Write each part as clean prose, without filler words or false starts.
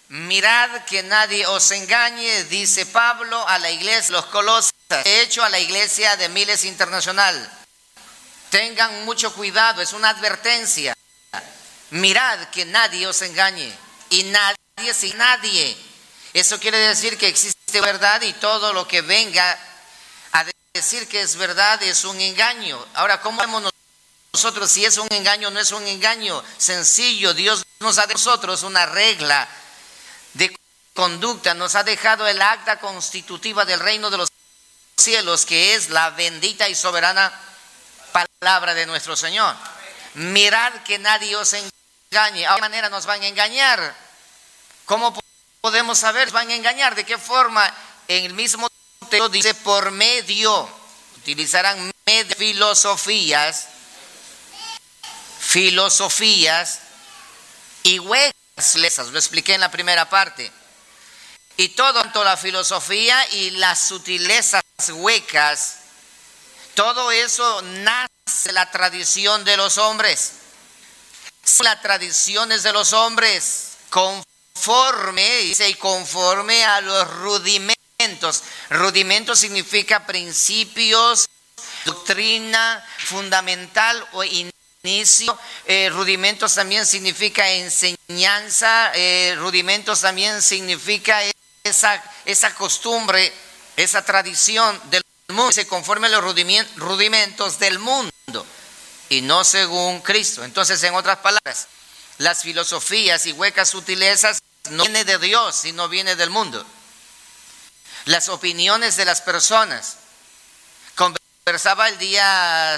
Mirad que nadie os engañe, dice Pablo a la iglesia de los Colosas, de hecho a la iglesia de Miles Internacional. Tengan mucho cuidado, es una advertencia. Mirad que nadie os engañe, y nadie sin nadie. Eso quiere decir que existe verdad y todo lo que venga a decir que es verdad es un engaño. Ahora, ¿cómo vemos nosotros si es un engaño o no es un engaño? Sencillo, Dios nos ha dado a nosotros una regla de conducta, nos ha dejado el acta constitutiva del reino de los cielos, que es la bendita y soberana palabra de nuestro Señor. Mirad que nadie os engañe. ¿De qué manera nos van a engañar? ¿Cómo podemos saber? ¿Nos van a engañar? ¿De qué forma? En el mismo texto dice por medio, utilizarán filosofías y huecas. Lo expliqué en la primera parte. Y todo, tanto la filosofía y las sutilezas huecas, todo eso nace de la tradición de los hombres. Las tradiciones de los hombres, conforme a los rudimentos. Rudimentos significa principios, doctrina fundamental o inicio. Rudimentos también significa enseñanza. Rudimentos también significa esa costumbre, esa tradición del mundo, se conforme a los rudimentos del mundo y no según Cristo. Entonces, en otras palabras, las filosofías y huecas sutilezas no vienen de Dios, sino vienen del mundo. Las opiniones de las personas. Conversaba el día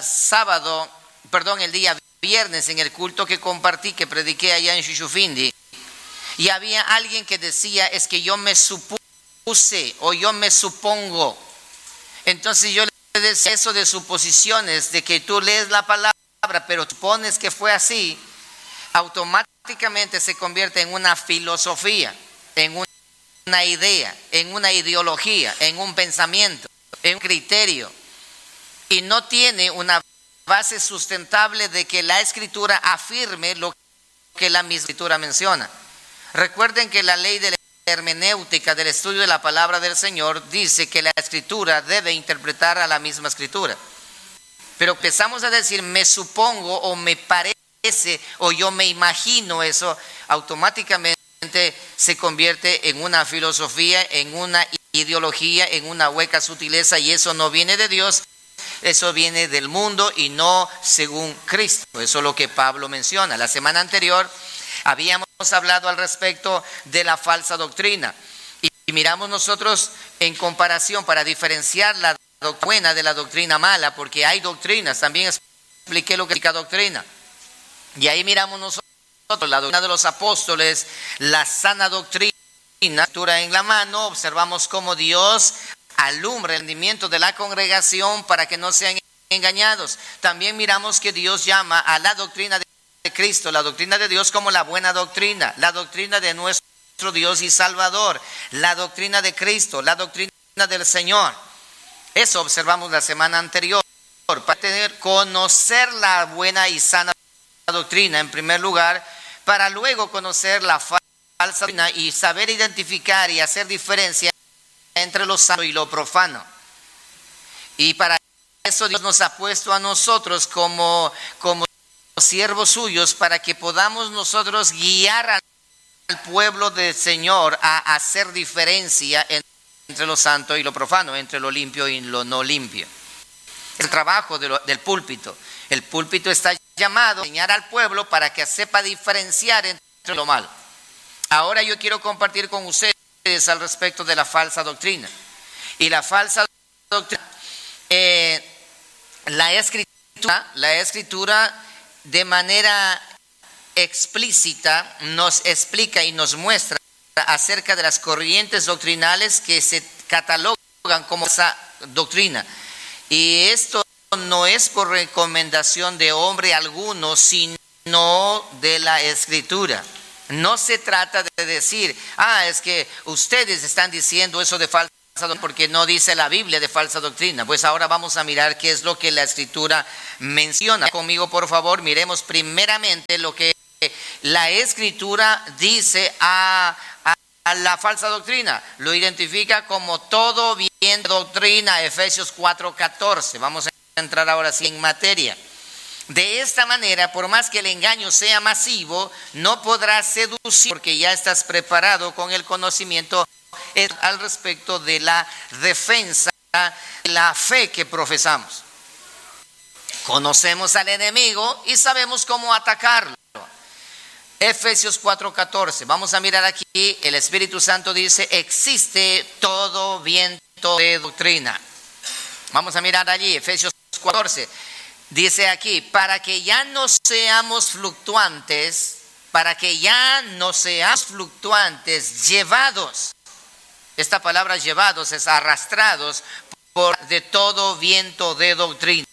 viernes en el culto que compartí, que prediqué allá en Shushufindi, y había alguien que decía, es que yo me supuse o yo me supongo. Entonces yo le decía eso de suposiciones, de que tú lees la palabra pero supones que fue así, automáticamente se convierte en una filosofía, en una idea, en una ideología, en un pensamiento, en un criterio, y no tiene una base sustentable de que la Escritura afirme lo que la misma Escritura menciona. Recuerden que la ley de la hermenéutica, del estudio de la palabra del Señor, dice que la Escritura debe interpretar a la misma Escritura. Pero empezamos a decir me supongo o me parece o yo me imagino, eso automáticamente se convierte en una filosofía, en una ideología, en una hueca sutileza, y eso no viene de Dios, eso viene del mundo y no según Cristo. Eso es lo que Pablo menciona. La semana anterior habíamos hablado al respecto de la falsa doctrina y miramos nosotros en comparación para diferenciar la doctrina buena de la doctrina mala, porque hay doctrinas. También expliqué lo que significa doctrina, y ahí miramos nosotros la doctrina de los apóstoles, la sana doctrina en la mano. Observamos cómo Dios alumbra el entendimiento de la congregación para que no sean engañados. También miramos que Dios llama a la doctrina de Cristo, la doctrina de Dios, como la buena doctrina, la doctrina de nuestro Dios y Salvador, la doctrina de Cristo, la doctrina del Señor. Eso observamos la semana anterior, para conocer la buena y sana doctrina en primer lugar, para luego conocer la falsa doctrina y saber identificar y hacer diferencia entre lo santo y lo profano. Y para eso Dios nos ha puesto a nosotros como siervos suyos, para que podamos nosotros guiar al pueblo del Señor a hacer diferencia entre lo santo y lo profano, entre lo limpio y lo no limpio. El trabajo del púlpito. El púlpito está llamado a enseñar al pueblo para que sepa diferenciar entre lo malo. Ahora yo quiero compartir con ustedes al respecto de la falsa doctrina. Y la falsa doctrina, la escritura de manera explícita nos explica y nos muestra acerca de las corrientes doctrinales que se catalogan como esa doctrina. Y esto no es por recomendación de hombre alguno, sino de la Escritura. No se trata de decir, es que ustedes están diciendo eso de falsa doctrina porque no dice la Biblia de falsa doctrina. Pues ahora vamos a mirar qué es lo que la Escritura menciona. Conmigo, por favor, miremos primeramente lo que la Escritura dice la falsa doctrina? Lo identifica como todo bien de doctrina, Efesios 4:14. Vamos a entrar ahora sí en materia. De esta manera, por más que el engaño sea masivo, no podrás seducir porque ya estás preparado con el conocimiento al respecto de la defensa de la fe que profesamos. Conocemos al enemigo y sabemos cómo atacarlo. Efesios 4:14. Vamos a mirar aquí, el Espíritu Santo dice, existe todo viento de doctrina. Vamos a mirar allí, Efesios 4:14. Dice aquí, para que ya no seamos fluctuantes, llevados. Esta palabra llevados es arrastrados por de todo viento de doctrina.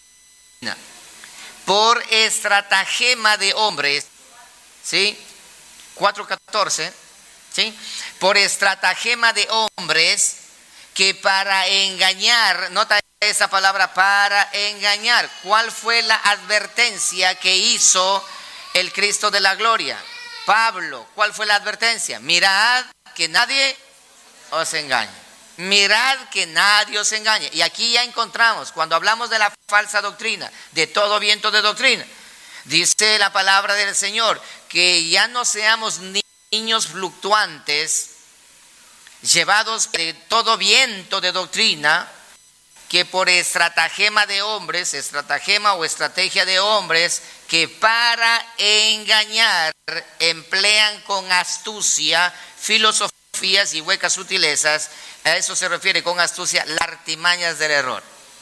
Por estratagema de hombres, ¿sí? 4:14, ¿sí? Por estratagema de hombres que para engañar, nota esa palabra, para engañar. ¿Cuál fue la advertencia que hizo el Cristo de la gloria? Pablo, ¿cuál fue la advertencia? Mirad que nadie os engañe. Mirad que nadie os engañe. Y aquí ya encontramos, cuando hablamos de la falsa doctrina, de todo viento de doctrina, dice la palabra del Señor, que ya no seamos niños fluctuantes, llevados de todo viento de doctrina, que por estratagema de hombres, estratagema o estrategia de hombres, que para engañar emplean con astucia, filosofías y huecas sutilezas. A eso se refiere con astucia, las artimañas del error.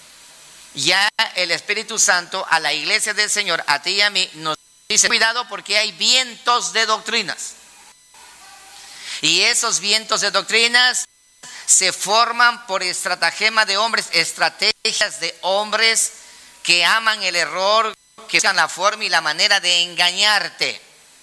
Ya el Espíritu Santo a la iglesia del Señor, a ti y a mí, nos dice, cuidado porque hay vientos de doctrinas. Y esos vientos de doctrinas se forman por estratagema de hombres, estrategias de hombres que aman el error, que buscan la forma y la manera de engañarte,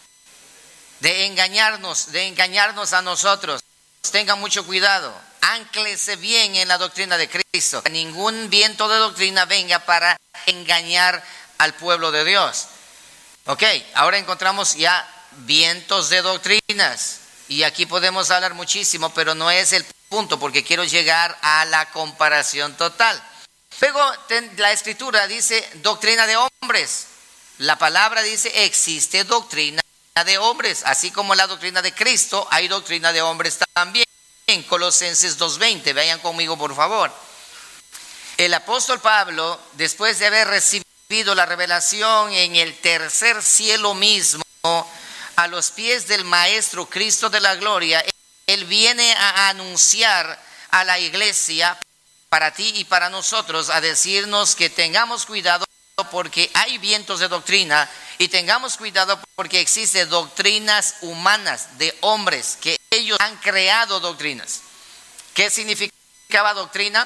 de engañarnos a nosotros. Tengan mucho cuidado, ánclese bien en la doctrina de Cristo. Que ningún viento de doctrina venga para engañar al pueblo de Dios. Ok, ahora encontramos ya vientos de doctrinas. Y aquí podemos hablar muchísimo, pero no es el punto, porque quiero llegar a la comparación total. Luego la Escritura dice doctrina de hombres. La palabra dice existe doctrina de hombres, así como la doctrina de Cristo, hay doctrina de hombres también. En Colosenses 2:20, vayan conmigo por favor. El apóstol Pablo, después de haber recibido la revelación en el tercer cielo mismo, a los pies del Maestro Cristo de la gloria, Él viene a anunciar a la iglesia, para ti y para nosotros, a decirnos que tengamos cuidado porque hay vientos de doctrina, y tengamos cuidado porque existen doctrinas humanas de hombres, que ellos han creado doctrinas. ¿Qué significaba doctrina?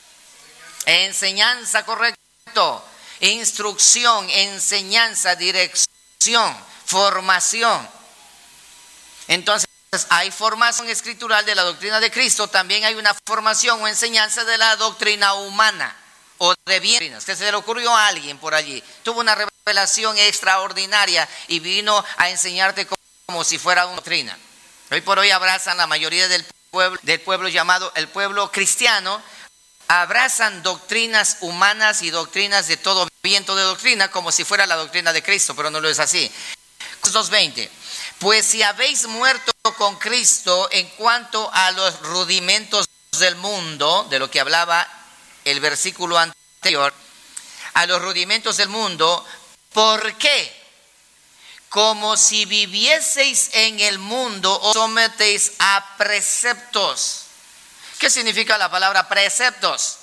Enseñanza, correcto. Instrucción, enseñanza, dirección, formación. Entonces, hay formación escritural de la doctrina de Cristo, también hay una formación o enseñanza de la doctrina humana o de bien. ¿Usted se le ocurrió a alguien por allí? Tuvo una revelación extraordinaria y vino a enseñarte como si fuera una doctrina. Hoy por hoy abrazan la mayoría del pueblo llamado el pueblo cristiano, abrazan doctrinas humanas y doctrinas de todo viento de doctrina como si fuera la doctrina de Cristo, pero no lo es así. 2:20. Pues si habéis muerto con Cristo en cuanto a los rudimentos del mundo, de lo que hablaba el versículo anterior, a los rudimentos del mundo, ¿por qué? Como si vivieseis en el mundo, os sometéis a preceptos. ¿Qué significa la palabra preceptos?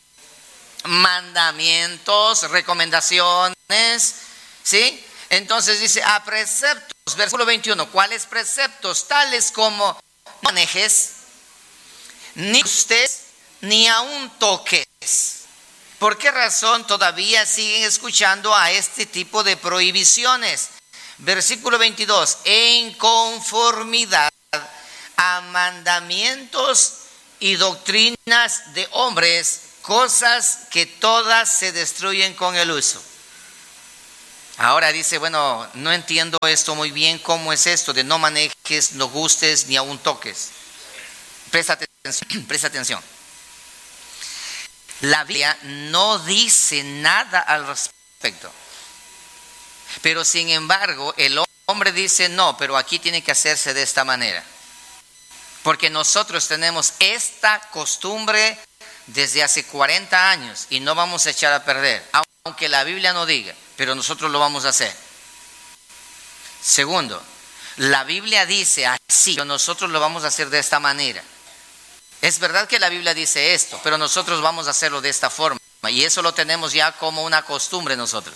Mandamientos, recomendaciones, ¿sí? Entonces dice a preceptos, versículo 21, ¿cuáles preceptos? Tales como no manejes, ni gustes, ni aun toques. ¿Por qué razón todavía siguen escuchando a este tipo de prohibiciones? Versículo 22, en conformidad a mandamientos y doctrinas de hombres, cosas que todas se destruyen con el uso. Ahora dice, bueno, no entiendo esto muy bien, ¿cómo es esto de no manejes, no gustes, ni aun toques? Presta atención, presta atención. La Biblia no dice nada al respecto. Pero sin embargo, el hombre dice, no, pero aquí tiene que hacerse de esta manera. Porque nosotros tenemos esta costumbre desde hace 40 años y no vamos a echar a perder, aunque la Biblia no diga, pero nosotros lo vamos a hacer. Segundo, la Biblia dice así, pero nosotros lo vamos a hacer de esta manera. Es verdad que la Biblia dice esto, pero nosotros vamos a hacerlo de esta forma. Y eso lo tenemos ya como una costumbre nosotros.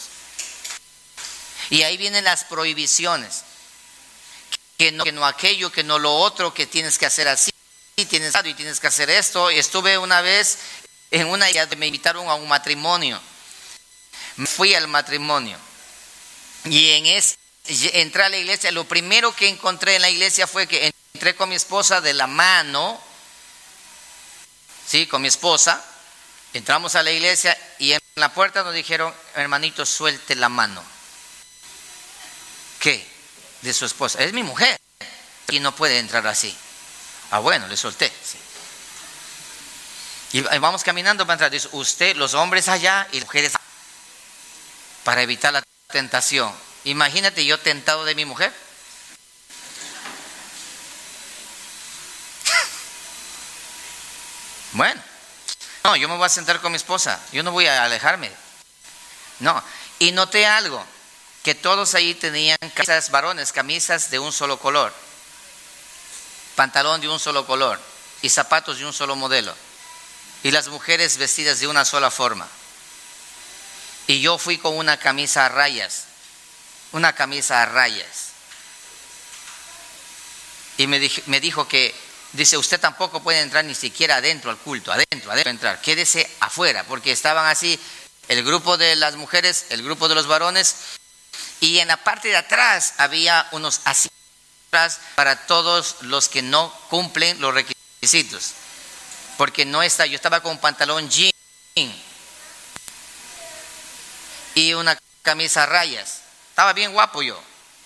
Y ahí vienen las prohibiciones. Que no aquello, que no lo otro, que tienes que hacer así, y tienes que hacer esto. Y estuve una vez en una isla, me invitaron a un matrimonio. Me fui al matrimonio. Y entré a la iglesia. Lo primero que encontré en la iglesia fue que entré con mi esposa de la mano. Sí, con mi esposa. Entramos a la iglesia y en la puerta nos dijeron, hermanito, suelte la mano. ¿Qué? De su esposa. Es mi mujer y no puede entrar así. Ah, bueno, le solté. Sí. Y vamos caminando para entrar. Dice, usted, los hombres allá y las mujeres allá, para evitar la tentación. Imagínate yo tentado de mi mujer. Bueno, no, yo me voy a sentar con mi esposa. Yo no voy a alejarme. No, y noté algo. Que todos ahí tenían camisas, varones, camisas de un solo color, pantalón de un solo color y zapatos de un solo modelo, y las mujeres vestidas de una sola forma. Y yo fui con una camisa a rayas, y me dijo que, dice, usted tampoco puede entrar ni siquiera adentro al culto, adentro entrar, quédese afuera, porque estaban así el grupo de las mujeres, el grupo de los varones. Y en la parte de atrás había unos asientos para todos los que no cumplen los requisitos. Porque yo estaba con un pantalón jean y una camisa a rayas. Estaba bien guapo yo.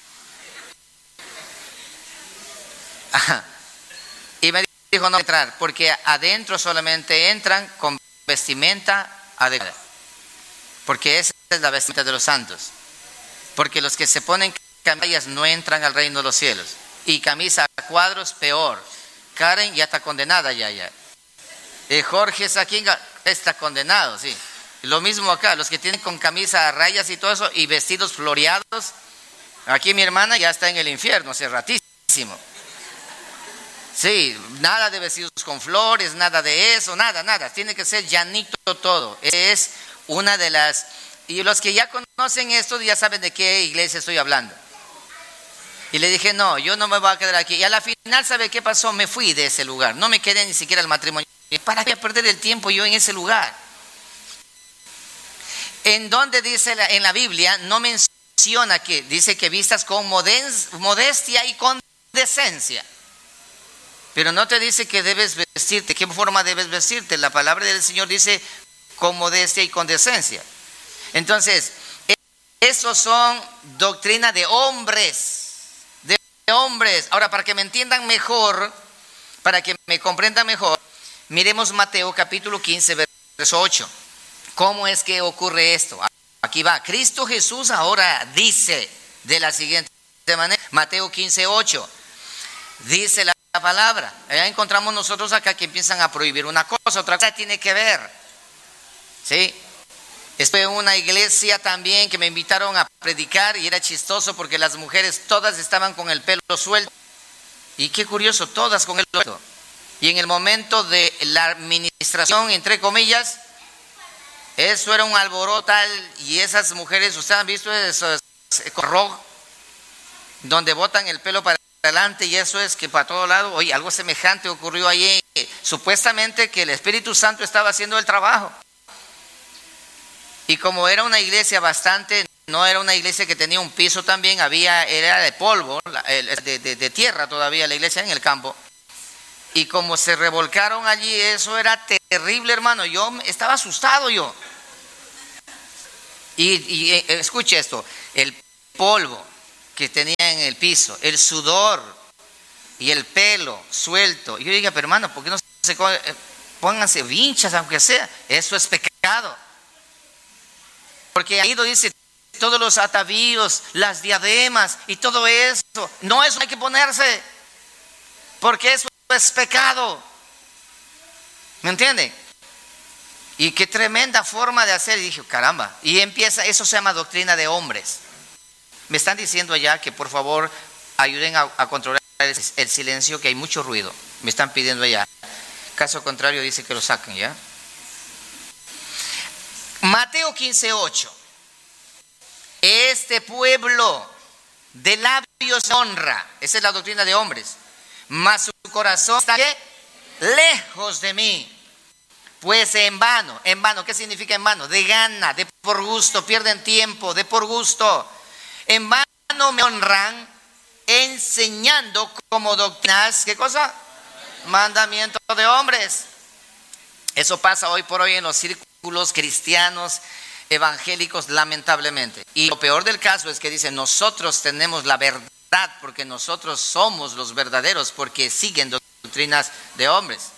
Y me dijo no entrar, porque adentro solamente entran con vestimenta adecuada. Porque esa es la vestimenta de los santos. Porque los que se ponen camisas no entran al reino de los cielos. Y camisa a cuadros, peor. Karen ya está condenada ya. Jorge Saquinga está condenado, sí. Lo mismo acá, los que tienen con camisa a rayas y todo eso, y vestidos floreados. Aquí mi hermana ya está en el infierno, hace ratísimo. Sí, nada de vestidos con flores, nada de eso, nada. Tiene que ser llanito todo. Es una de las... Y los que ya conocen esto ya saben de qué iglesia estoy hablando. Y le dije, no, yo no me voy a quedar aquí. Y a la final, ¿sabe qué pasó? Me fui de ese lugar. No me quedé ni siquiera al matrimonio. ¿Para qué perder el tiempo yo en ese lugar? En donde dice en la Biblia, no menciona que, dice que vistas con modestia y con decencia. Pero no te dice que debes vestirte. ¿Qué forma debes vestirte? La palabra del Señor dice con modestia y con decencia. Entonces, esos son doctrina de hombres, Ahora, para que me entiendan mejor, para que me comprendan mejor, miremos Mateo capítulo 15, verso 8. ¿Cómo es que ocurre esto? Aquí va. Cristo Jesús ahora dice de la siguiente manera, Mateo 15, 8. Dice la palabra. Ya encontramos nosotros acá que empiezan a prohibir una cosa, otra cosa tiene que ver. ¿Sí? Estoy en una iglesia también que me invitaron a predicar y era chistoso porque las mujeres todas estaban con el pelo suelto. Y qué curioso, todas con el pelo suelto. Y en el momento de la administración, entre comillas, eso era un alboroto tal, y esas mujeres, ustedes han visto eso, rojo, donde botan el pelo para adelante y eso es que para todo lado. Oye, algo semejante ocurrió allí. Supuestamente que el Espíritu Santo estaba haciendo el trabajo. Y como era una iglesia no era una iglesia que tenía un piso también, era de polvo, de tierra todavía la iglesia en el campo. Y como se revolcaron allí, eso era terrible, hermano. Yo estaba asustado yo. Y escuche esto, el polvo que tenía en el piso, el sudor, y el pelo suelto. Y yo diga, pero hermano, ¿por qué no se pónganse vinchas aunque sea? Eso es pecado. Porque ahí lo dice, todos los atavíos, las diademas y todo eso. No, eso hay que ponerse, porque eso es pecado. ¿Me entiende? Y qué tremenda forma de hacer. Y dije, caramba. Y empieza, eso se llama doctrina de hombres. Me están diciendo allá que por favor ayuden a controlar el silencio, que hay mucho ruido. Me están pidiendo allá. Caso contrario dice que lo saquen, ¿ya? Mateo 15:8. Este pueblo de labios honra. Esa es la doctrina de hombres. Mas su corazón está ¿qué? Lejos de mí. Pues en vano. En vano, ¿qué significa en vano? De gana, de por gusto, pierden tiempo, de por gusto. En vano me honran, enseñando como doctrinas, ¿qué cosa? Mandamientos de hombres. Eso pasa hoy por hoy en los círculos cristianos evangélicos, lamentablemente. Y lo peor del caso es que dicen, nosotros tenemos la verdad porque nosotros somos los verdaderos, porque siguen doctrinas de hombres.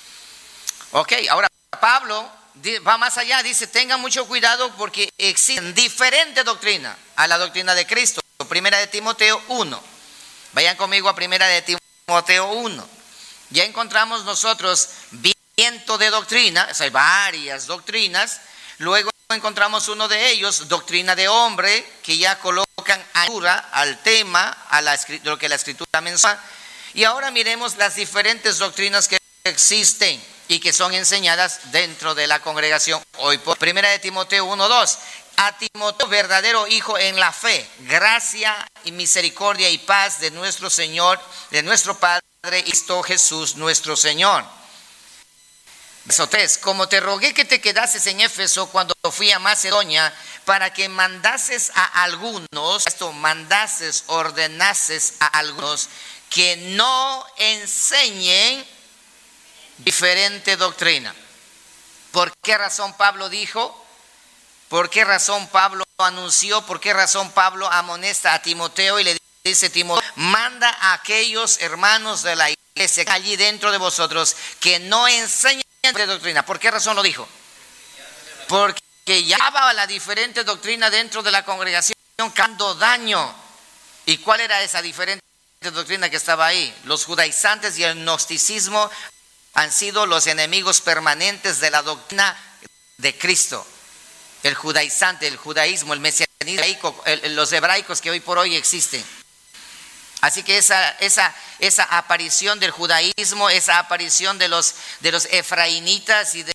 Ok, ahora Pablo va más allá, dice, tengan mucho cuidado porque existen diferentes doctrinas a la doctrina de Cristo. Primera de Timoteo 1. Vayan conmigo a Primera de Timoteo 1. Ya encontramos nosotros viento de doctrina, o sea, hay varias doctrinas. Luego encontramos uno de ellos, doctrina de hombre, que ya colocan altura al tema, a lo que la Escritura menciona. Y ahora miremos las diferentes doctrinas que existen y que son enseñadas dentro de la congregación hoy por Primera de Timoteo 1:2. A Timoteo, verdadero hijo en la fe, gracia y misericordia y paz de nuestro Señor, de nuestro Padre Cristo Jesús nuestro Señor. Verso 3. Como te rogué que te quedases en Éfeso cuando fui a Macedonia, para que mandases a algunos, ordenases a algunos que no enseñen diferente doctrina. ¿Por qué razón Pablo dijo? ¿Por qué razón Pablo anunció? ¿Por qué razón Pablo amonesta a Timoteo y le dice, Timoteo, manda a aquellos hermanos de la iglesia allí dentro de vosotros que no enseñan de doctrina? ¿Por qué razón lo dijo? Porque ya va la diferente doctrina dentro de la congregación causando daño. ¿Y cuál era esa diferente doctrina que estaba ahí? Los judaizantes y el gnosticismo han sido los enemigos permanentes de la doctrina de Cristo. El judaizante, el judaísmo, el mesianismo, los hebraicos que hoy por hoy existen. Así que esa aparición del judaísmo, esa aparición de los efraínitas y de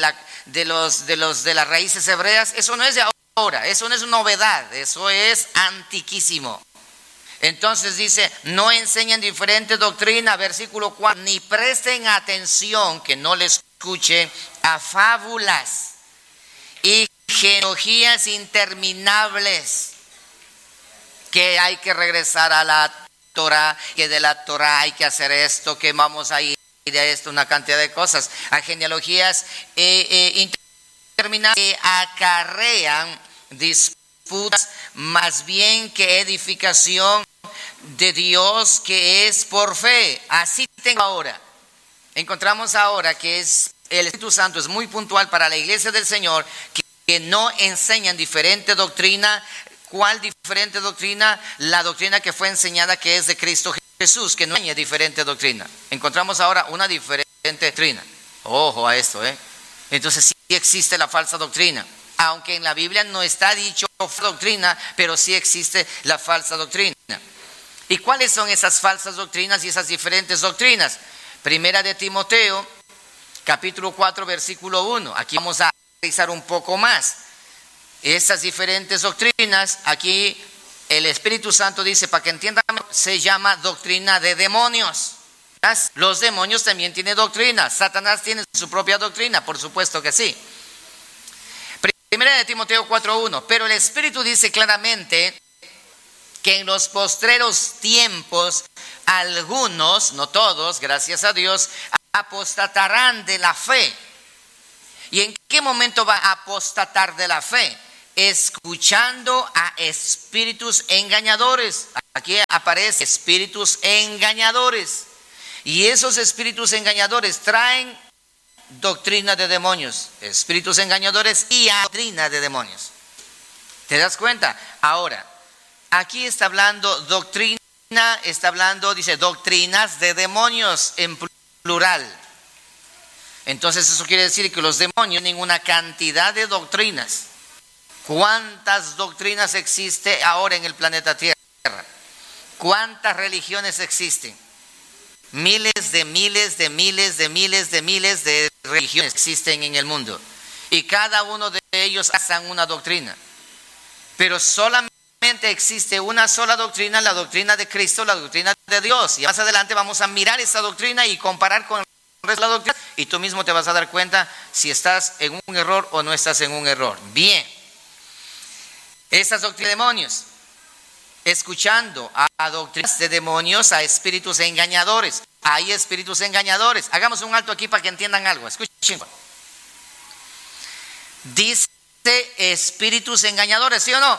las raíces hebreas, eso no es de ahora, eso no es novedad, eso es antiquísimo. Entonces dice, no enseñen diferente doctrina, versículo 4, ni presten atención, que no les escuchen, a fábulas y genealogías interminables, que hay que regresar a la Torah, que de la Torah hay que hacer esto, que vamos a ir de esto, una cantidad de cosas, a genealogías interminables que acarrean disputas más bien que edificación de Dios, que es por fe. Así tengo ahora. Encontramos ahora que es el Espíritu Santo es muy puntual para la iglesia del Señor, que no enseñan diferente doctrina. ¿Cuál diferente doctrina? La doctrina que fue enseñada, que es de Cristo Jesús, que no enseña diferente doctrina. Encontramos ahora una diferente doctrina. Ojo a esto, Entonces sí existe la falsa doctrina. Aunque en la Biblia no está dicho doctrina, pero sí existe la falsa doctrina. ¿Y cuáles son esas falsas doctrinas y esas diferentes doctrinas? Primera de Timoteo, capítulo 4, versículo 1. Aquí vamos a analizar un poco más. Estas diferentes doctrinas, aquí el Espíritu Santo dice, para que entiendan, se llama doctrina de demonios. Los demonios también tienen doctrina. Satanás tiene su propia doctrina, por supuesto que sí. Primera de Timoteo 4:1. Pero el Espíritu dice claramente que en los postreros tiempos algunos, no todos, gracias a Dios, apostatarán de la fe. ¿Y en qué momento va a apostatar de la fe? escuchando a espíritus engañadores. Aquí aparece espíritus engañadores. Y esos espíritus engañadores traen doctrina de demonios. Espíritus engañadores y doctrina de demonios. ¿Te das cuenta? Ahora, aquí está hablando doctrina, está hablando, dice, doctrinas de demonios en plural. Entonces eso quiere decir que los demonios tienen una cantidad de doctrinas. ¿Cuántas doctrinas existe ahora en el planeta Tierra? ¿Cuántas religiones existen? Miles de religiones existen en el mundo. Y cada uno de ellos hacen una doctrina. Pero solamente existe una sola doctrina, la doctrina de Cristo, la doctrina de Dios. Y más adelante vamos a mirar esa doctrina y comparar con el resto de la doctrina. Y tú mismo te vas a dar cuenta si estás en un error o no estás en un error. Bien. Esas doctrinas de demonios, escuchando a doctrinas de demonios, a espíritus engañadores. Hay espíritus engañadores. Hagamos un alto aquí para que entiendan algo. Escuchen. Dice espíritus engañadores, ¿sí o no?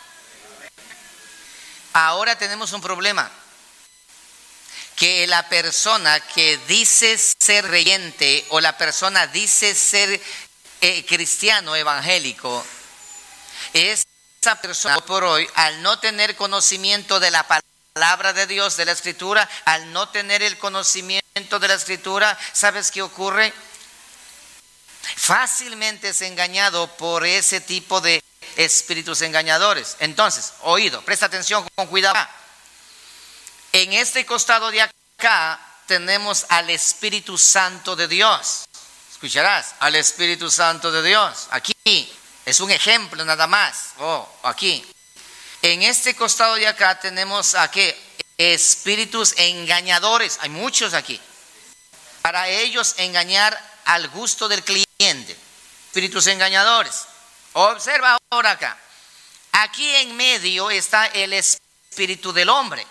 Ahora tenemos un problema. Que la persona que dice ser creyente o la persona dice ser cristiano evangélico, esa persona por hoy, al no tener conocimiento de la palabra de Dios, de la Escritura, al no tener el conocimiento de la Escritura, ¿sabes qué ocurre? Fácilmente es engañado por ese tipo de espíritus engañadores. Entonces, oído, presta atención con cuidado. En este costado de acá tenemos al Espíritu Santo de Dios. Escucharás, al Espíritu Santo de Dios. Aquí es un ejemplo nada más. Aquí. En este costado de acá tenemos aquí espíritus engañadores. Hay muchos aquí. Para ellos engañar al gusto del cliente. Espíritus engañadores. Observa ahora acá. Aquí en medio está el espíritu del hombre.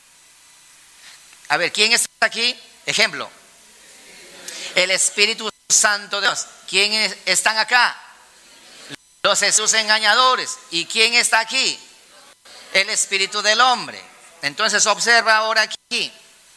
A ver, ¿quién está aquí? Ejemplo. El Espíritu Santo de Dios. ¿Quién están acá? Los espíritus engañadores. ¿Y quién está aquí? El espíritu del hombre. Entonces observa ahora aquí.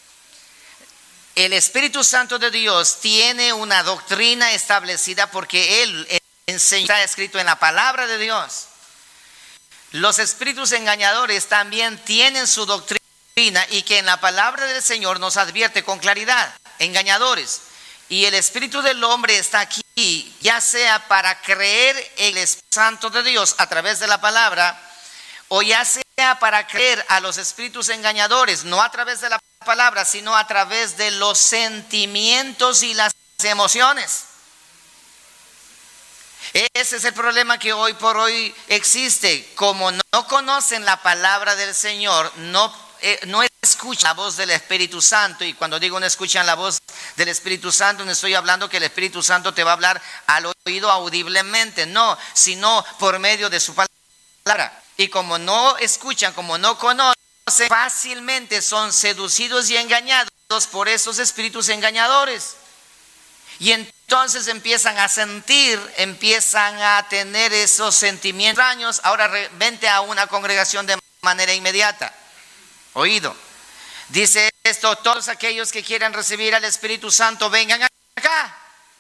El Espíritu Santo de Dios tiene una doctrina establecida porque Él enseña, está escrito en la palabra de Dios. Los espíritus engañadores también tienen su doctrina y que en la palabra del Señor nos advierte con claridad. Engañadores. Y el espíritu del hombre está aquí, ya sea para creer en el Espíritu Santo de Dios a través de la palabra, o ya sea para creer a los espíritus engañadores, no a través de la palabra, sino a través de los sentimientos y las emociones. Ese es el problema que hoy por hoy existe. Como no conocen la palabra del Señor, no escuchan la voz del Espíritu Santo. Y cuando digo no escuchan la voz del Espíritu Santo, no estoy hablando que el Espíritu Santo te va a hablar al oído audiblemente, no, sino por medio de su palabra. Y como no escuchan, como no conocen, fácilmente son seducidos y engañados por esos espíritus engañadores. Y entonces empiezan a sentir, empiezan a tener esos sentimientos extraños. Ahora vente a una congregación de manera inmediata. Oído. Dice esto: todos aquellos que quieran recibir al Espíritu Santo, vengan acá.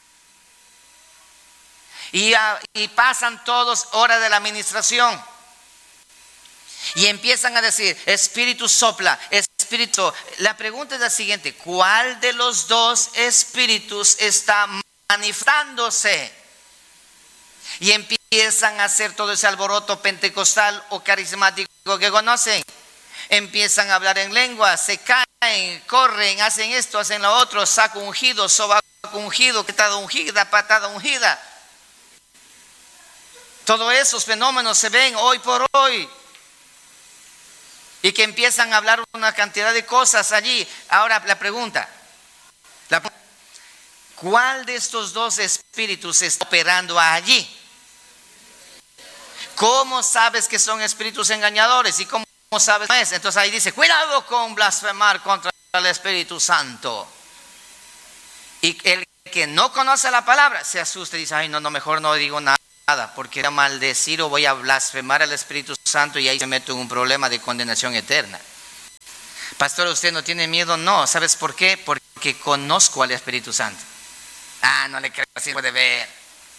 Y pasan todos hora de la administración. Y empiezan a decir: Espíritu sopla, Espíritu. La pregunta es la siguiente: ¿cuál de los dos espíritus está manifestándose? Y empiezan a hacer todo ese alboroto pentecostal o carismático que conocen. Empiezan a hablar en lengua, se caen, corren, hacen esto, hacen lo otro, saco ungido, sobaco ungido, patada ungida, patada ungida. Todos esos fenómenos se ven hoy por hoy. Y que empiezan a hablar una cantidad de cosas allí. Ahora la pregunta, ¿cuál de estos dos espíritus está operando allí? ¿Cómo sabes que son espíritus engañadores? ¿Y cómo sabes? Entonces ahí dice: cuidado con blasfemar contra el Espíritu Santo. Y el que no conoce la palabra se asusta y dice: ay, no, mejor no digo nada, porque voy a maldecir o voy a blasfemar al Espíritu Santo y ahí se meto en un problema de condenación eterna. Pastor, ¿usted no tiene miedo? No, ¿sabes por qué? Porque conozco al Espíritu Santo. No le creo, así puede ver.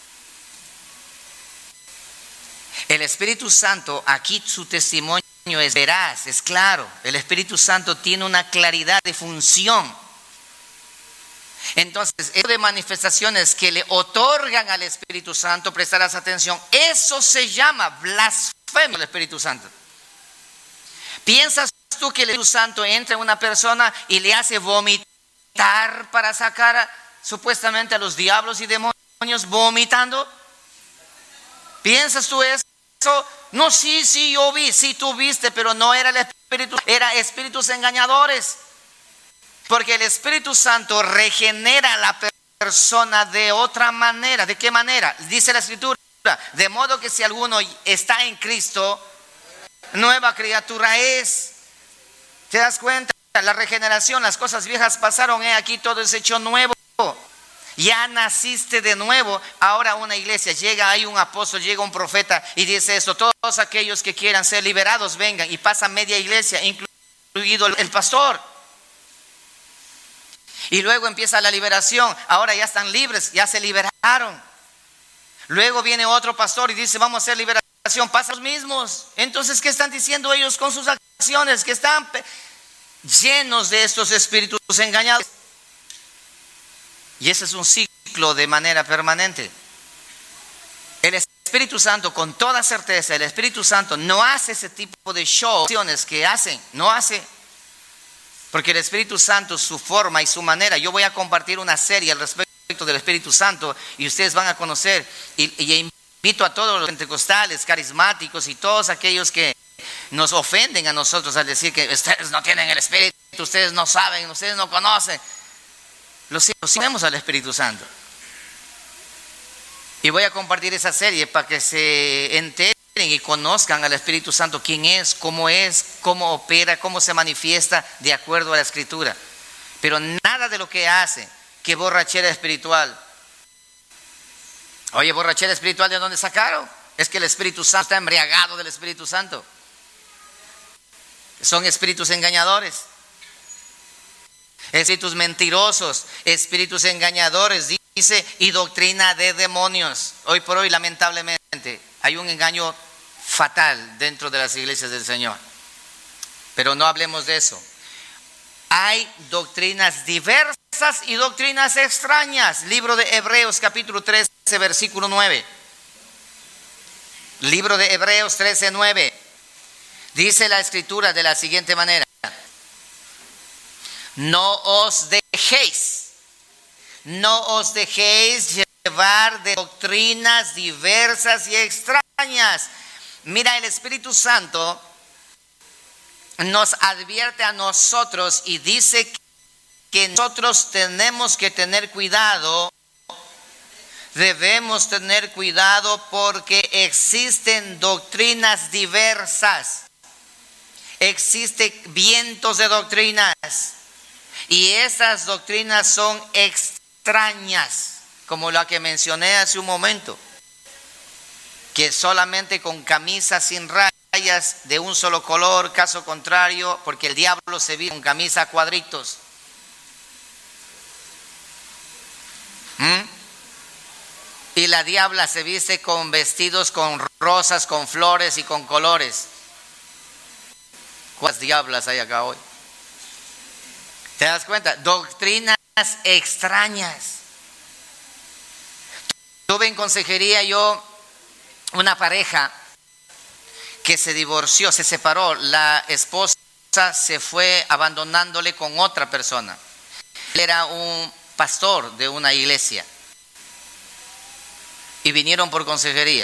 El Espíritu Santo, aquí su testimonio es veraz, es claro. El Espíritu Santo tiene una claridad de función. Entonces, eso de manifestaciones que le otorgan al Espíritu Santo, prestarás atención, eso se llama blasfemia al Espíritu Santo. ¿Piensas tú que el Espíritu Santo entra en una persona y le hace vomitar para sacar supuestamente a los diablos y demonios vomitando? ¿Piensas tú eso? No, sí, yo vi, sí tú viste, pero no era el Espíritu, era espíritus engañadores. Porque el Espíritu Santo regenera a la persona de otra manera. ¿De qué manera? Dice la Escritura, de modo que si alguno está en Cristo, nueva criatura es. ¿Te das cuenta? La regeneración, las cosas viejas pasaron, aquí todo es hecho nuevo. Ya naciste de nuevo. Ahora una iglesia, hay un apóstol, llega un profeta y dice esto: todos aquellos que quieran ser liberados vengan, y pasa media iglesia, incluido el pastor. Y luego empieza la liberación, ahora ya están libres, ya se liberaron. Luego viene otro pastor y dice: vamos a hacer liberación, pasan los mismos. Entonces, ¿qué están diciendo ellos con sus acciones? Que están llenos de estos espíritus engañados. Y ese es un ciclo de manera permanente. El Espíritu Santo, con toda certeza, el Espíritu Santo no hace ese tipo de show, que hacen, no hace. Porque el Espíritu Santo, su forma y su manera, yo voy a compartir una serie al respecto del Espíritu Santo y ustedes van a conocer, y invito a todos los pentecostales, carismáticos y todos aquellos que nos ofenden a nosotros al decir que ustedes no tienen el Espíritu, ustedes no saben, ustedes no conocen. Lo sabemos al Espíritu Santo. Y voy a compartir esa serie para que se enteren y conozcan al Espíritu Santo, quién es, cómo opera, cómo se manifiesta de acuerdo a la Escritura. Pero nada de lo que hace que borrachera espiritual. Oye, borrachera espiritual, ¿de dónde sacaron? Es que el Espíritu Santo está embriagado del Espíritu Santo. Son espíritus engañadores, espíritus mentirosos, espíritus engañadores, dice, y doctrina de demonios. Hoy por hoy, lamentablemente, hay un engaño fatal dentro de las iglesias del Señor. Pero no hablemos de eso. Hay doctrinas diversas y doctrinas extrañas. Libro de Hebreos, capítulo 13, versículo 9. Libro de Hebreos 13, 9. Dice la Escritura de la siguiente manera: no os dejéis llevar de doctrinas diversas y extrañas. Mira, el Espíritu Santo nos advierte a nosotros y dice que nosotros tenemos que tener cuidado. Debemos tener cuidado porque existen doctrinas diversas. Existen vientos de doctrinas. Y esas doctrinas son extrañas, como la que mencioné hace un momento, que solamente con camisas sin rayas de un solo color, caso contrario, porque el diablo se viste con camisa a cuadritos. Y la diabla se viste con vestidos con rosas, con flores y con colores. ¿Cuántas diablas hay acá hoy? ¿Te das cuenta? Doctrinas extrañas. Tuve en consejería yo una pareja que se divorció, se separó. La esposa se fue abandonándole con otra persona. Él era un pastor de una iglesia. Y vinieron por consejería.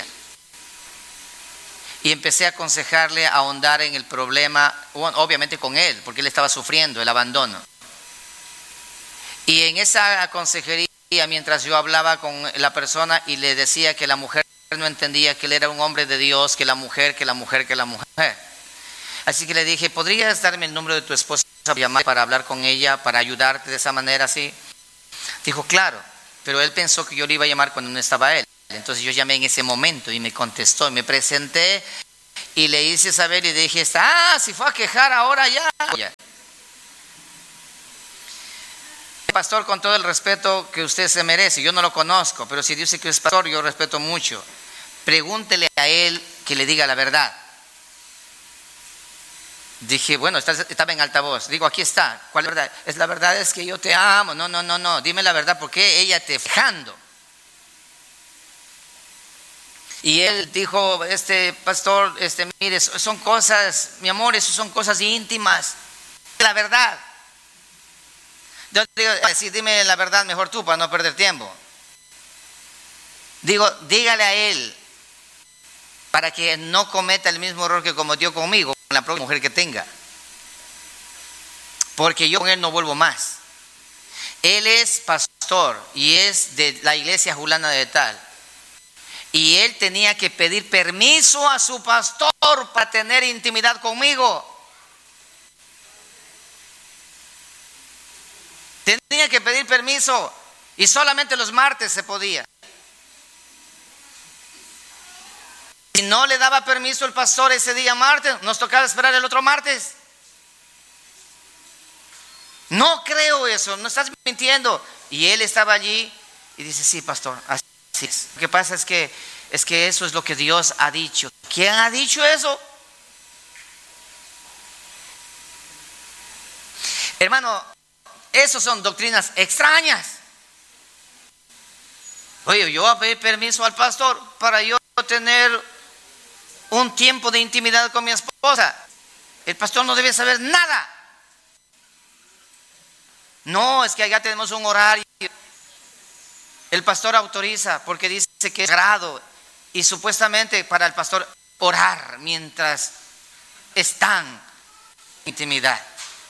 Y empecé a aconsejarle, a ahondar en el problema, obviamente con él, porque él estaba sufriendo el abandono. Y en esa consejería, mientras yo hablaba con la persona y le decía que la mujer no entendía que él era un hombre de Dios, que la mujer. Así que le dije: ¿podrías darme el número de tu esposa para hablar con ella, para ayudarte de esa manera así? Dijo: claro, pero él pensó que yo le iba a llamar cuando no estaba él. Entonces yo llamé en ese momento y me contestó y me presenté y le hice saber y dije, si fue a quejar ahora ya. Pastor, con todo el respeto que usted se merece, yo no lo conozco, pero si dice que es pastor, yo respeto mucho. Pregúntele a él que le diga la verdad. Dije, bueno, estaba en altavoz. Digo, aquí está. ¿Cuál es la verdad? La verdad es que yo te amo. No. Dime la verdad, porque ella te fijando. Y él dijo, pastor, mire, son cosas, mi amor, eso son cosas íntimas. La verdad. Yo digo, sí, dime la verdad mejor tú para no perder tiempo. Digo, dígale a él para que no cometa el mismo error que cometió conmigo, con la próxima mujer que tenga. Porque yo con él no vuelvo más. Él es pastor y es de la iglesia Julana de tal. Y él tenía que pedir permiso a su pastor para tener intimidad conmigo. Tenía que pedir permiso y solamente los martes se podía. Si no le daba permiso el pastor ese día martes, nos tocaba esperar el otro martes. No creo eso, no estás mintiendo. Y él estaba allí y dice, sí, pastor, así es. Lo que pasa es que eso es lo que Dios ha dicho. ¿Quién ha dicho eso? Hermano, esas son doctrinas extrañas. Oye, yo voy a pedir permiso al pastor para yo tener un tiempo de intimidad con mi esposa. El pastor no debe saber nada. No, es que allá tenemos un horario. El pastor autoriza porque dice que es sagrado y supuestamente para el pastor orar mientras están en intimidad.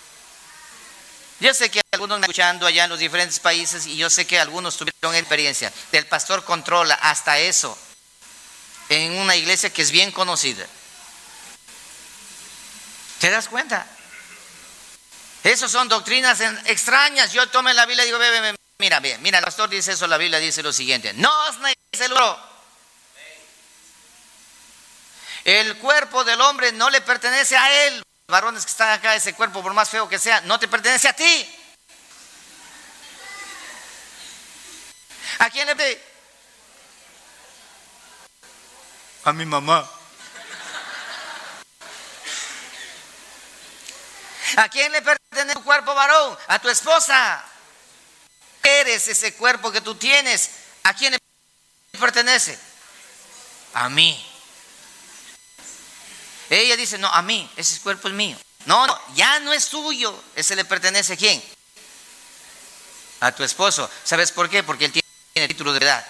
Yo sé que algunos me están escuchando allá en los diferentes países y yo sé que algunos tuvieron experiencia. El pastor controla hasta eso en una iglesia que es bien conocida. ¿Te das cuenta? Esas son doctrinas extrañas. Yo tomo la Biblia y digo, mira, el pastor dice eso, la Biblia dice lo siguiente. No os neguéis el oro. El cuerpo del hombre no le pertenece a él. Varones que están acá, ese cuerpo, por más feo que sea, no te pertenece a ti. ¿A quién le pertenece? A mi mamá. ¿A quién le pertenece tu cuerpo, varón? A tu esposa. Eres ese cuerpo que tú tienes. ¿A quién le pertenece? A mí. Ella dice, no, a mí, ese cuerpo es mío. No, ya no es tuyo. Ese le pertenece ¿a quién? A tu esposo. ¿Sabes por qué? Porque él tiene título de edad.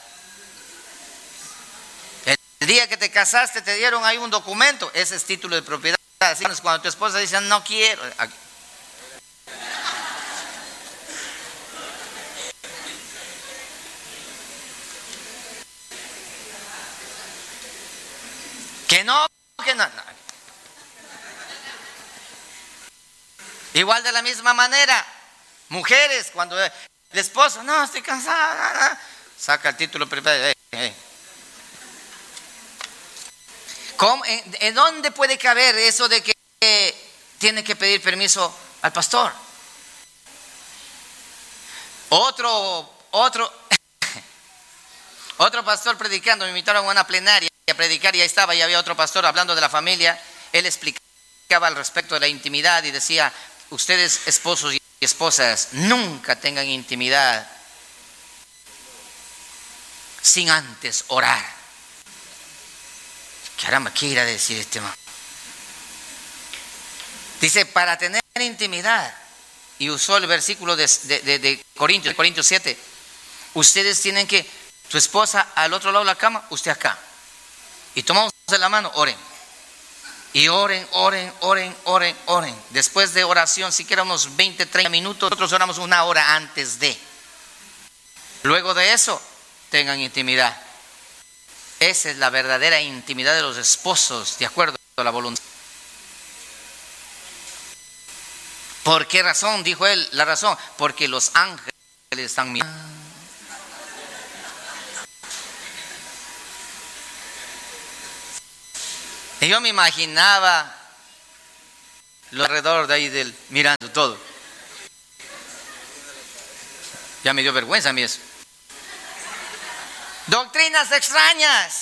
El día que te casaste te dieron ahí un documento. Ese es título de propiedad. Así es cuando tu esposa dice, no quiero. Que no. Igual de la misma manera, mujeres, cuando el esposo, no, estoy cansada, saca el título primero. ¿En dónde puede caber eso de que tiene que pedir permiso al pastor? Otro pastor predicando, me invitaron a una plenaria a predicar y ahí estaba, y había otro pastor hablando de la familia. Él explicaba al respecto de la intimidad y decía, ustedes esposos y esposas nunca tengan intimidad sin antes orar. Caramba, ¿qué irá a decir este man? Dice, para tener intimidad, y usó el versículo de Corintios 7, ustedes tienen que, tu esposa al otro lado de la cama, usted acá, y tomamos de la mano, oren. Y oren. Después de oración, siquiera unos 20, 30 minutos, nosotros oramos una hora antes de. Luego de eso, tengan intimidad. Esa es la verdadera intimidad de los esposos, de acuerdo a la voluntad. ¿Por qué razón? Dijo él, la razón, porque los ángeles están mirando. Y yo me imaginaba lo alrededor de ahí mirando todo. Ya me dio vergüenza a mí eso. Doctrinas extrañas.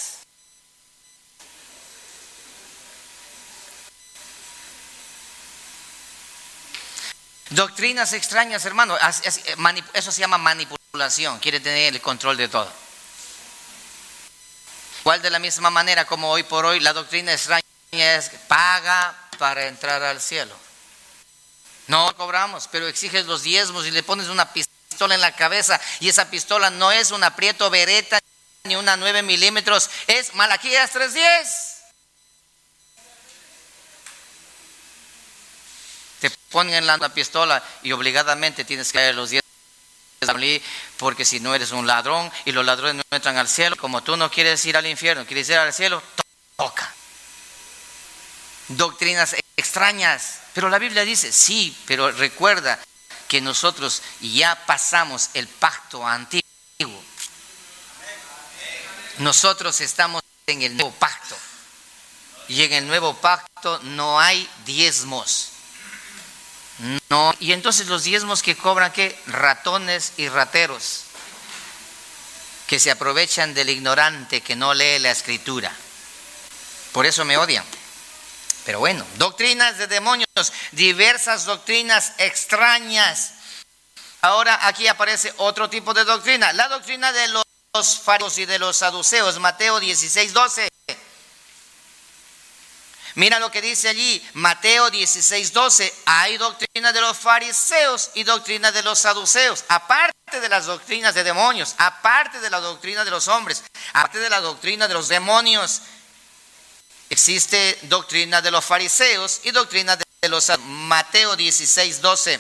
Doctrinas extrañas, hermano. Eso se llama manipulación. Quiere tener el control de todo. Igual de la misma manera como hoy por hoy la doctrina extraña es paga para entrar al cielo. No cobramos, pero exiges los diezmos y le pones una pistola en la cabeza, y esa pistola no es una Prieto Beretta ni una 9 milímetros, es Malaquías 3:10. Te ponen en la pistola y obligadamente tienes que dar los diezmos, porque si no eres un ladrón, y los ladrones no entran al cielo. Como tú no quieres ir al infierno, quieres ir al cielo, toca. Doctrinas extrañas. Pero la Biblia dice, sí, pero recuerda que nosotros ya pasamos el pacto antiguo. Nosotros estamos en el nuevo pacto. Y en el nuevo pacto no hay diezmos. No. Y entonces los diezmos que cobran, ¿qué? Ratones y rateros, que se aprovechan del ignorante que no lee la escritura. Por eso me odian. Pero bueno, doctrinas de demonios, diversas doctrinas extrañas. Ahora aquí aparece otro tipo de doctrina, la doctrina de los fariseos y de los saduceos, Mateo 16:12. Mira lo que dice allí, Mateo 16:12. Hay doctrina de los fariseos y doctrina de los saduceos, aparte de las doctrinas de demonios, aparte de la doctrina de los hombres, aparte de la doctrina de los demonios. Existe doctrina de los fariseos y doctrina de los saduceos. Mateo 16:12.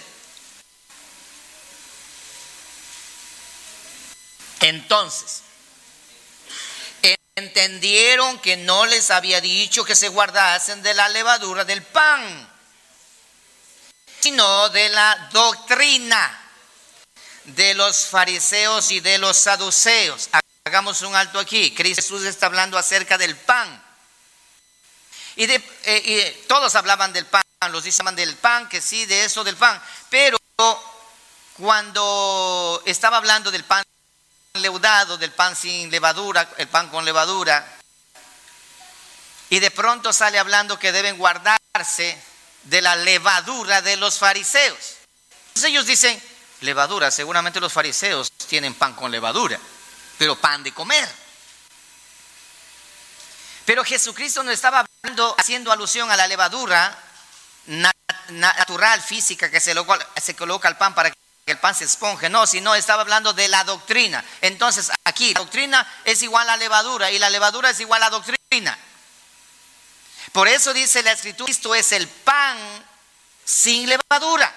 Entonces, entendieron que no les había dicho que se guardasen de la levadura del pan, sino de la doctrina de los fariseos y de los saduceos. Hagamos un alto aquí. Cristo Jesús está hablando acerca del pan. Y todos hablaban del pan, los discípulos del pan, que sí, de eso del pan. Pero cuando estaba hablando del pan leudado, del pan sin levadura, el pan con levadura, y de pronto sale hablando que deben guardarse de la levadura de los fariseos. Entonces ellos dicen, levadura, seguramente los fariseos tienen pan con levadura, pero pan de comer. Pero Jesucristo no estaba haciendo alusión a la levadura natural, física, que se coloca al pan para que el pan se esponje, no, sino estaba hablando de la doctrina. Entonces aquí la doctrina es igual a levadura y la levadura es igual a doctrina. Por eso dice la Escritura, Cristo es el pan sin levadura.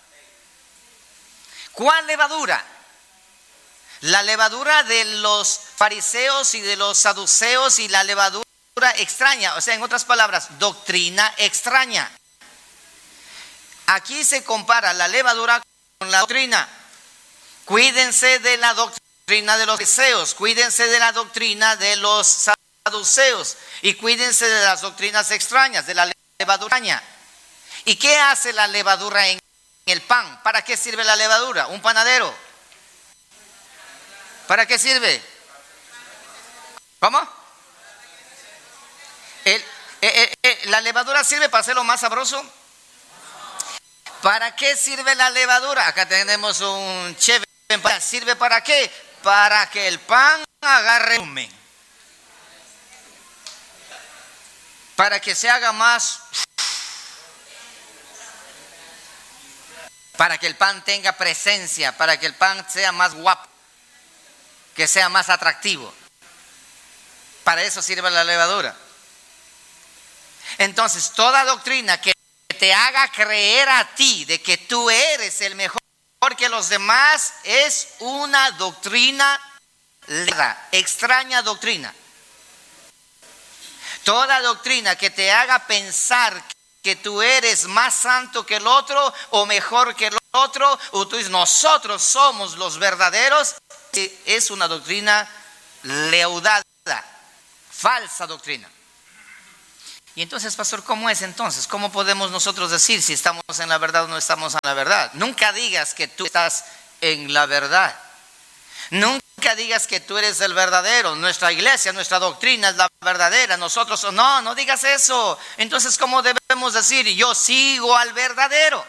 ¿Cuál levadura? La levadura de los fariseos y de los saduceos, y la levadura extraña, o sea, en otras palabras, doctrina extraña. Aquí se compara la levadura con la doctrina. Cuídense de la doctrina de los fariseos, cuídense de la doctrina de los saduceos, y cuídense de las doctrinas extrañas, de la levadura extraña. ¿Y qué hace la levadura en el pan? ¿Para qué sirve la levadura? Un panadero, ¿para qué sirve? ¿Cómo? ¿La levadura sirve para hacerlo más sabroso? ¿Para qué sirve la levadura? Acá tenemos un chef. ¿Sirve para qué? Para que el pan agarre volumen, para que se haga más, para que el pan tenga presencia, para que el pan sea más guapo, que sea más atractivo. Para eso sirve la levadura. Entonces, toda doctrina que te haga creer a ti de que tú eres el mejor que los demás es una doctrina extraña doctrina. Toda doctrina que te haga pensar que tú eres más santo que el otro o mejor que el otro, o tú dices nosotros somos los verdaderos, es una doctrina leudada, falsa doctrina. Y entonces, pastor, ¿cómo es entonces? ¿Cómo podemos nosotros decir si estamos en la verdad o no estamos en la verdad? Nunca digas que tú estás en la verdad. Nunca digas que tú eres el verdadero. Nuestra iglesia, nuestra doctrina es la verdadera. Nosotros, no digas eso. Entonces, ¿cómo debemos decir? Yo sigo al verdadero.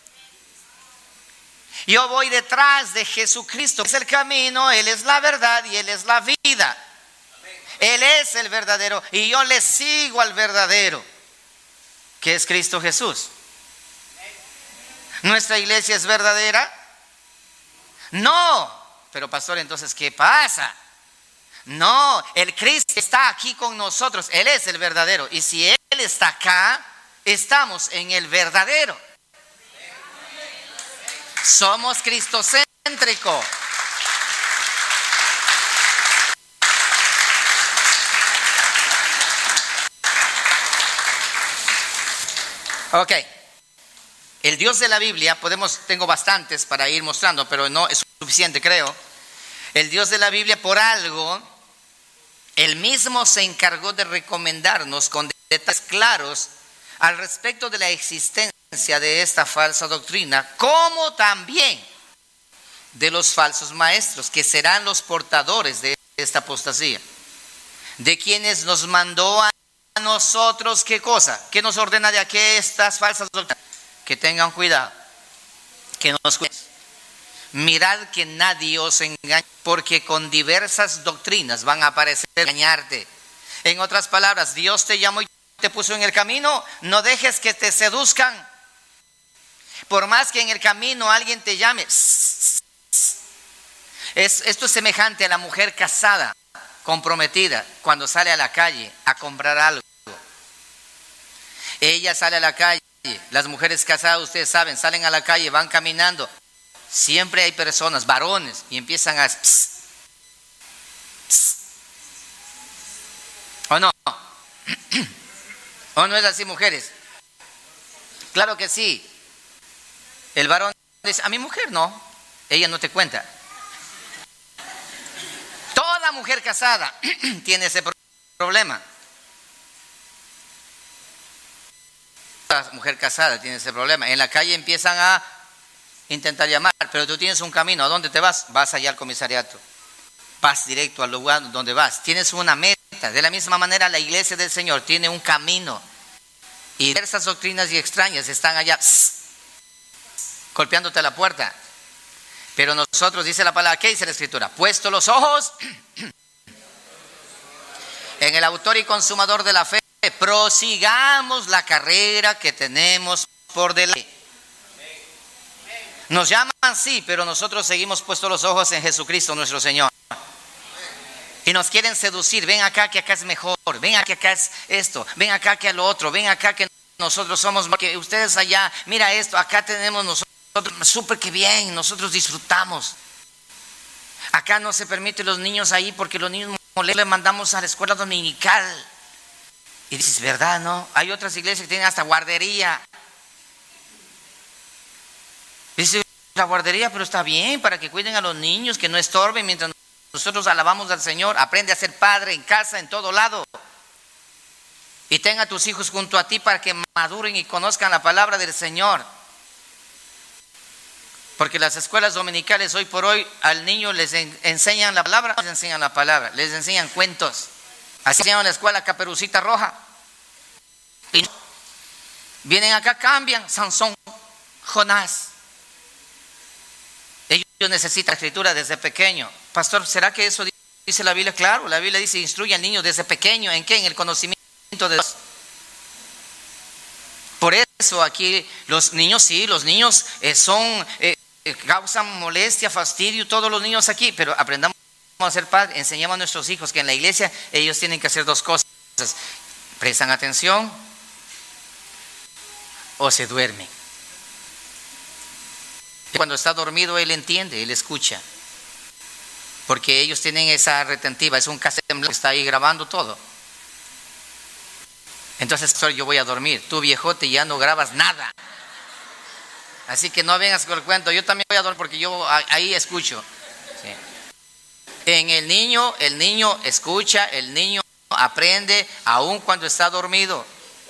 Yo voy detrás de Jesucristo. Él es el camino, Él es la verdad y Él es la vida. Él es el verdadero y yo le sigo al verdadero, que es Cristo Jesús. ¿Nuestra iglesia es verdadera? No. Pero pastor, entonces, ¿qué pasa? No, el Cristo está aquí con nosotros. Él es el verdadero. Y si Él está acá, estamos en el verdadero. Somos cristocéntricos. Ok. El Dios de la Biblia, tengo bastantes para ir mostrando, pero no es suficiente, creo. El Dios de la Biblia, por algo, Él mismo se encargó de recomendarnos con detalles claros al respecto de la existencia de esta falsa doctrina, como también de los falsos maestros, que serán los portadores de esta apostasía, de quienes nos mandó a nosotros, ¿qué cosa? ¿Qué nos ordena de aquí estas falsas doctrinas? Que tengan cuidado, que nos cuiden. Mirad que nadie os engañe, porque con diversas doctrinas van a aparecer engañarte. En otras palabras, Dios te llamó y te puso en el camino. No dejes que te seduzcan. Por más que en el camino alguien te llame. Esto es semejante a la mujer casada, comprometida, cuando sale a la calle a comprar algo. Ella sale a la calle. Las mujeres casadas, ustedes saben, salen a la calle, van caminando. Siempre hay personas, varones, y empiezan a... ¿O no? ¿O no es así, mujeres? Claro que sí. El varón dice, a mi mujer no, ella no te cuenta. Toda mujer casada tiene ese problema. Toda mujer casada tiene ese problema. En la calle empiezan a intentar llamar, pero tú tienes un camino. ¿A dónde te vas? Vas allá al comisariato. Vas directo al lugar donde vas. Tienes una meta. De la misma manera, la iglesia del Señor tiene un camino. Y diversas doctrinas y extrañas están allá golpeándote a la puerta. Pero nosotros, dice la palabra, ¿qué dice la Escritura? Puesto los ojos en el autor y consumador de la fe, prosigamos la carrera que tenemos por delante. Nos llaman, sí, pero nosotros seguimos puestos los ojos en Jesucristo nuestro Señor. Y nos quieren seducir. Ven acá que acá es mejor. Ven acá que acá es esto. Ven acá que a lo otro. Ven acá que nosotros somos, que ustedes allá. Mira esto, acá tenemos nosotros. Súper que bien, nosotros disfrutamos. Acá no se permite los niños ahí porque los niños le mandamos a la escuela dominical. Y dices, ¿verdad, no? Hay otras iglesias que tienen hasta guardería. Dice, la guardería, pero está bien, para que cuiden a los niños, que no estorben mientras nosotros alabamos al Señor. Aprende a ser padre en casa, en todo lado. Y tenga a tus hijos junto a ti para que maduren y conozcan la palabra del Señor. Porque las escuelas dominicales hoy por hoy al niño les enseñan la palabra, les enseñan cuentos. Así se llama la escuela Caperucita Roja. Y vienen acá, cambian, Sansón, Jonás. Ellos necesitan la escritura desde pequeño. Pastor, ¿será que eso dice la Biblia? Claro, la Biblia dice, instruye al niño desde pequeño. ¿En qué? En el conocimiento de Dios. Por eso aquí los niños, sí, los niños causan molestia, fastidio, todos los niños aquí, pero aprendamos a ser padres, enseñamos a nuestros hijos que en la iglesia ellos tienen que hacer dos cosas: prestan atención o se duermen. Cuando está dormido él entiende, él escucha, porque ellos tienen esa retentiva, es un cassette que está ahí grabando todo. Entonces, yo voy a dormir, tú viejote ya no grabas nada, así que no vengas con el cuento, yo también voy a dormir porque yo ahí escucho. Sí. En el niño escucha, el niño aprende aun cuando está dormido.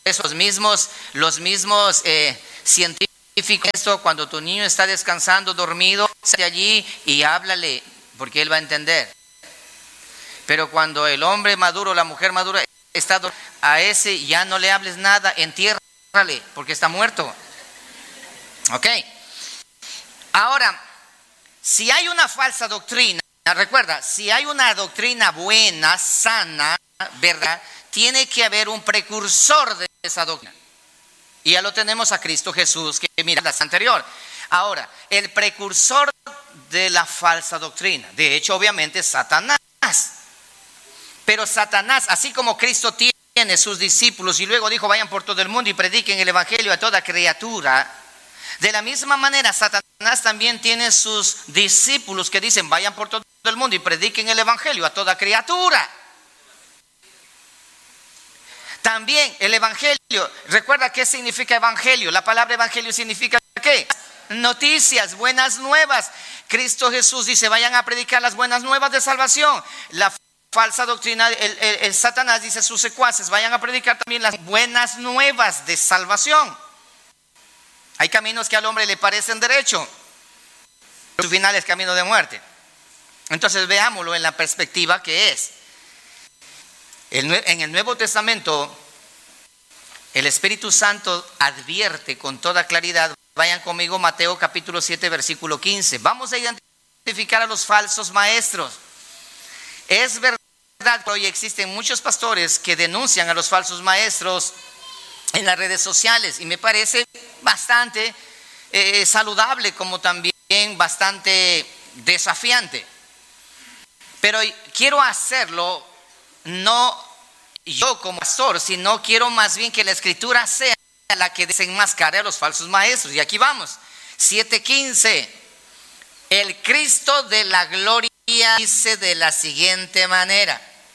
eso los mismos científicos, esto, cuando tu niño está descansando, dormido, sale allí y háblale, porque él va a entender. Pero cuando el hombre maduro, la mujer madura, a ese ya no le hables nada, entiérrale, porque está muerto. Ok. Ahora, si hay una falsa doctrina, recuerda, si hay una doctrina buena, sana, ¿verdad? Tiene que haber un precursor de esa doctrina. Y ya lo tenemos a Cristo Jesús, que mira la anterior. Ahora, el precursor de la falsa doctrina, de hecho, obviamente, es Satanás. Pero Satanás, así como Cristo tiene sus discípulos y luego dijo, vayan por todo el mundo y prediquen el evangelio a toda criatura, de la misma manera Satanás también tiene sus discípulos que dicen, vayan por todo el mundo y prediquen el evangelio a toda criatura. También el evangelio, recuerda qué significa evangelio. La palabra evangelio significa ¿qué? Noticias, buenas nuevas. Cristo Jesús dice, vayan a predicar las buenas nuevas de salvación. La falsa doctrina, el Satanás dice a sus secuaces, vayan a predicar también las buenas nuevas de salvación. Hay caminos que al hombre le parecen derecho, pero su final es camino de muerte. Entonces veámoslo en la perspectiva que es. En el Nuevo Testamento, el Espíritu Santo advierte con toda claridad. Vayan conmigo, Mateo capítulo 7, versículo 15. Vamos a identificar a los falsos maestros. Es verdad que hoy existen muchos pastores que denuncian a los falsos maestros en las redes sociales, y me parece bastante saludable, como también bastante desafiante. Pero quiero hacerlo no yo como pastor, sino quiero más bien que la Escritura sea la que desenmascare a los falsos maestros. Y aquí vamos, 7:15. El Cristo de la gloria dice de la siguiente manera: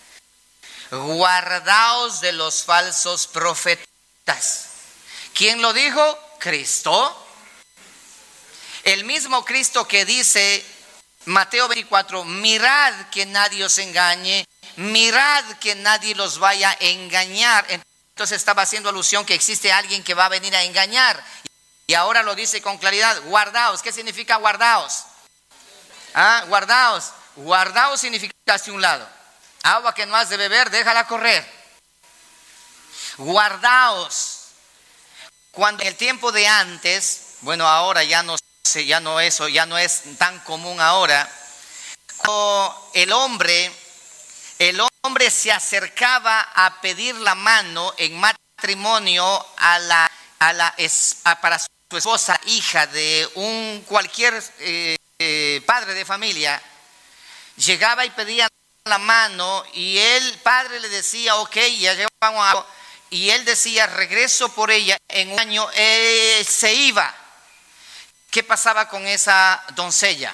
guardaos de los falsos profetas. ¿Quién lo dijo? Cristo. El mismo Cristo que dice, Mateo 24, mirad que nadie os engañe, mirad que nadie los vaya a engañar. Entonces estaba haciendo alusión que existe alguien que va a venir a engañar. Y ahora lo dice con claridad, guardaos. ¿Qué significa guardaos? Guardaos. Guardaos significa hacia un lado. Agua que no has de beber, déjala correr. Guardaos. Cuando en el tiempo de antes, bueno, ahora ya no es tan común ahora. Cuando el hombre se acercaba a pedir la mano en matrimonio para su esposa, hija de un cualquier padre de familia, llegaba y pedía la mano y el padre le decía, ok, ya llevamos algo, y él decía, regreso por ella, en un año se iba. ¿Qué pasaba con esa doncella?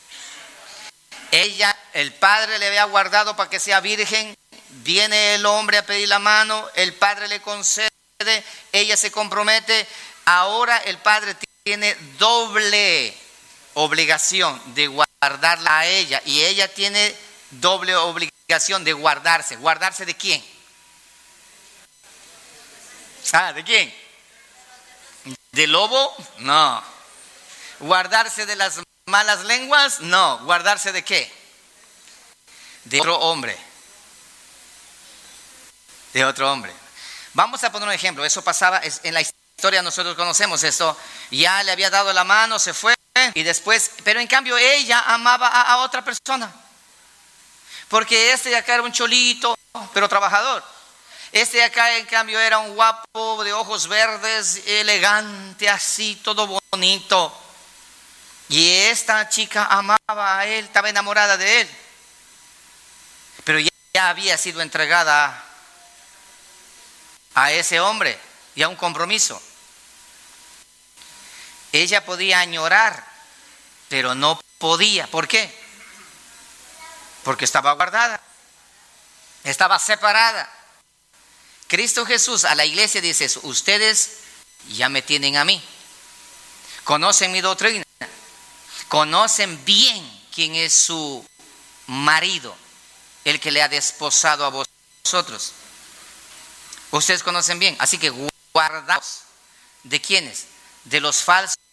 El padre le había guardado para que sea virgen, viene el hombre a pedir la mano, el padre le concede, ella se compromete, ahora el padre tiene doble obligación de guardarla a ella, y ella tiene doble obligación de guardarse. ¿Guardarse de quién? ¿De quién? ¿Del lobo? No. ¿Guardarse de las malas lenguas? No. ¿Guardarse de qué? De otro hombre. De otro hombre. Vamos a poner un ejemplo. Eso pasaba en la historia, nosotros conocemos esto. Ya le había dado la mano, se fue y después, pero en cambio ella amaba a otra persona. Porque este de acá era un cholito, pero trabajador. Este de acá en cambio era un guapo de ojos verdes, elegante, así, todo bonito. Y esta chica amaba a él, estaba enamorada de él. Pero ya había sido entregada a ese hombre y a un compromiso. Ella podía añorar, pero no podía. ¿Por qué? Porque estaba guardada, estaba separada. Cristo Jesús a la iglesia dice eso: ustedes ya me tienen a mí, conocen mi doctrina, conocen bien quién es su marido, el que le ha desposado a vosotros. Ustedes conocen bien. Así que guardaos. ¿De quiénes? De los falsos